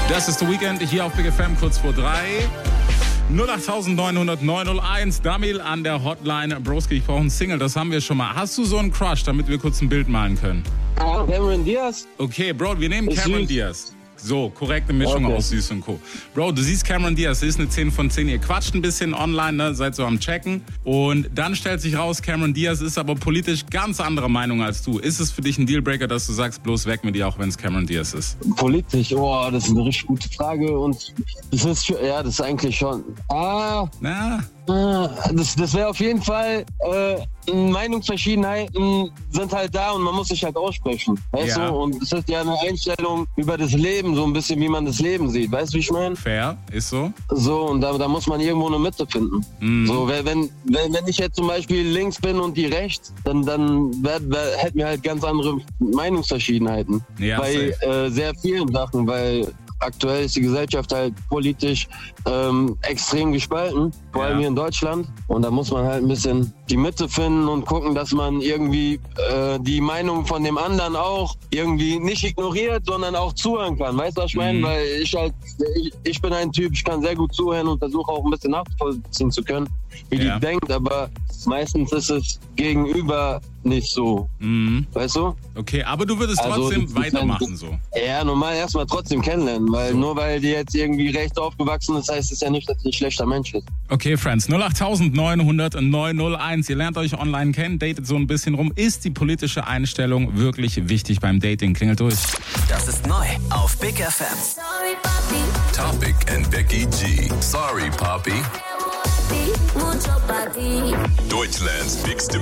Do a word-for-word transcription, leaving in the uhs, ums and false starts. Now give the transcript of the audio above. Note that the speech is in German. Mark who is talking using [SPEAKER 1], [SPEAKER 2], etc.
[SPEAKER 1] Das ist The Weekend hier auf Big F M kurz vor drei. null acht neun null null neun null eins. Damil an der Hotline. Broski, ich brauche einen Single, das haben wir schon mal. Hast du so einen Crush, damit wir kurz ein Bild malen können?
[SPEAKER 2] Cameron Diaz.
[SPEAKER 1] Okay, Bro, wir nehmen
[SPEAKER 2] Ist
[SPEAKER 1] Cameron
[SPEAKER 2] süß.
[SPEAKER 1] Diaz. So, korrekte Mischung
[SPEAKER 2] Okay.
[SPEAKER 1] aus Süß und Co. Bro, du siehst Cameron Diaz, das ist eine zehn von zehn. Ihr quatscht ein bisschen online, ne? Seid so am Checken. Und dann stellt sich raus, Cameron Diaz ist aber politisch ganz anderer Meinung als du. Ist es für dich ein Dealbreaker, dass du sagst, bloß weg mit dir, auch wenn es Cameron Diaz ist?
[SPEAKER 2] Politisch, oh, das ist eine richtig gute Frage und das ist schon, ja, das ist eigentlich schon. Ah,
[SPEAKER 1] Na,
[SPEAKER 2] ah, das, das wäre auf jeden Fall, äh, Meinungsverschiedenheiten sind halt da und man muss sich halt aussprechen, weißt
[SPEAKER 1] Ja.
[SPEAKER 2] du? Und es ist ja eine Einstellung über das Leben, so ein bisschen wie man das Leben sieht, weißt du, wie ich meine?
[SPEAKER 1] fair, ist so.
[SPEAKER 2] So, und da, da muss man irgendwo eine Mitte finden.
[SPEAKER 1] Mhm.
[SPEAKER 2] So, wenn, wenn, wenn wenn ich jetzt zum Beispiel links bin und die rechts, dann, dann wär, wär, hätten wir halt ganz andere Meinungsverschiedenheiten.
[SPEAKER 1] Ja,
[SPEAKER 2] bei äh, sehr vielen Sachen, weil aktuell ist die Gesellschaft halt politisch ähm, extrem gespalten, vor
[SPEAKER 1] Ja.
[SPEAKER 2] allem hier in Deutschland. Und da muss man halt ein bisschen die Mitte finden und gucken, dass man irgendwie äh, die Meinung von dem anderen auch irgendwie nicht ignoriert, sondern auch zuhören kann. Weißt du, was ich meine?
[SPEAKER 1] Mhm.
[SPEAKER 2] Weil ich halt, ich, ich bin ein Typ, ich kann sehr gut zuhören und versuche auch ein bisschen nachvollziehen zu können, wie
[SPEAKER 1] Ja.
[SPEAKER 2] die denkt, aber meistens ist es gegenüber nicht so.
[SPEAKER 1] Mhm.
[SPEAKER 2] Weißt du?
[SPEAKER 1] Okay, aber du würdest
[SPEAKER 2] Also,
[SPEAKER 1] trotzdem
[SPEAKER 2] das ist
[SPEAKER 1] weitermachen
[SPEAKER 2] ein-
[SPEAKER 1] so.
[SPEAKER 2] Ja, normal erstmal trotzdem kennenlernen, weil
[SPEAKER 1] So.
[SPEAKER 2] nur weil die jetzt irgendwie rechts aufgewachsen ist, heißt es ja nicht, dass sie ein schlechter Mensch ist.
[SPEAKER 1] Okay, Friends, null acht neun null null neun null eins. Ihr lernt euch online kennen, datet so ein bisschen rum. Ist die politische Einstellung wirklich wichtig beim Dating? Klingelt durch.
[SPEAKER 3] Das ist neu auf Big F M.
[SPEAKER 4] Sorry, papi,
[SPEAKER 5] Topic and Becky G. Sorry, Poppy.
[SPEAKER 4] mucho para ti.
[SPEAKER 5] Deutschlands bigste